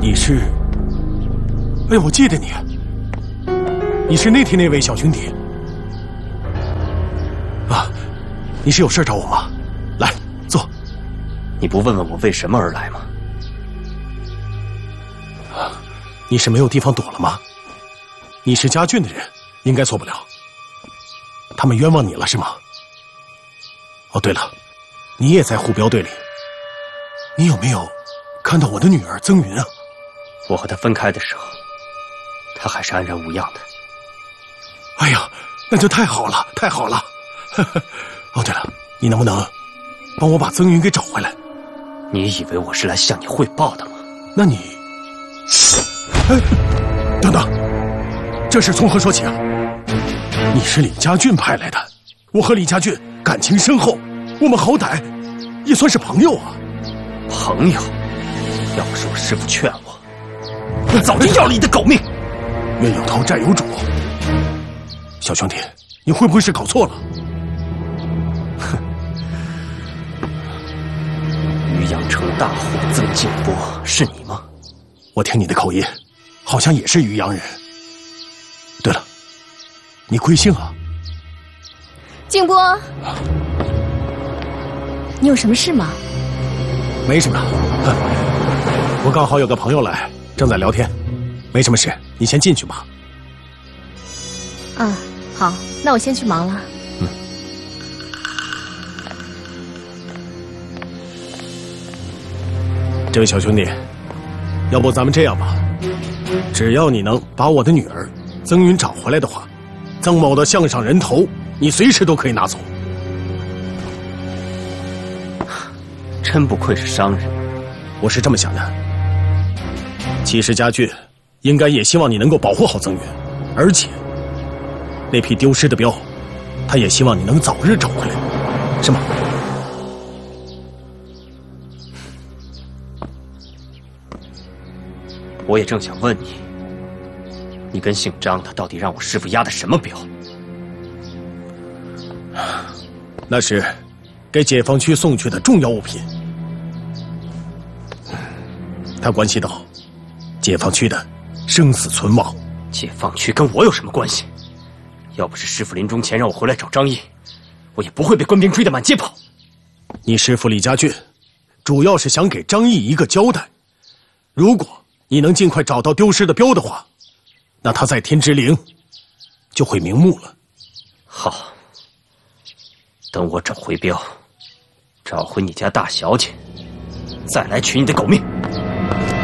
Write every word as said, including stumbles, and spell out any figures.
你是？哎，我记得你，你是那天那位小兄弟啊？你是有事找我吗？来，坐。 你不问问我为什么而来吗？ 啊，你是没有地方躲了吗？你是家俊的人，应该错不了。他们冤枉你了是吗？哦，对了，你也在护镖队里，你有没有看到我的女儿曾云啊？ 我和她分开的时候，她还是安然无恙的。 哎呀，那就太好了，太好了。哦，对了，你能不能帮我把曾云给找回来？ 你以为我是来向你汇报的吗？ 那你……哎，等等，这事从何说起啊？你是李家俊派来的，我和李家俊感情深厚，我们好歹也算是朋友啊。 朋友？要不是我师父劝我，我早就要了你的狗命。 冤有头债有主，小兄弟，你会不会是搞错了？ 哼！渔阳城大户曾静波是你吗？ 我听你的口音，好像也是渔阳人。对了，你贵姓啊？ 静波，啊、你有什么事吗？ 没什么，我刚好有个朋友来，正在聊天，没什么事，你先进去吧。 啊，好，那我先去忙了。 嗯。这位小兄弟，要不咱们这样吧，只要你能把我的女儿曾云找回来的话，曾某的项上人头，你随时都可以拿走。 真不愧是商人， 我是这么想的。其实家俊应该也希望你能够保护好曾云，而且那批丢失的镖，他也希望你能早日找回来，是吗？ 我也正想问你，你跟姓张他到底让我师父押的什么镖？ 那是给解放区送去的重要物品，它关系到解放区的生死存亡。 解放区跟我有什么关系？要不是师父临终前让我回来找张毅，我也不会被官兵追得满街跑。 你师父李家俊主要是想给张毅一个交代，如果你能尽快找到丢失的镖的话，那他在天之灵就会瞑目了。 好，等我找回镖，找回你家大小姐，再来取你的狗命。